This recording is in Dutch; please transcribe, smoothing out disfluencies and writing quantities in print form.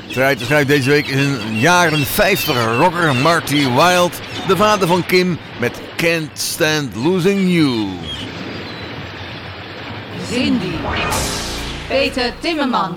Schrijft deze week is een jaren 50 rocker Marty Wilde, de vader van Kim met Can't Stand Losing You. Cindy, Peter Timmerman,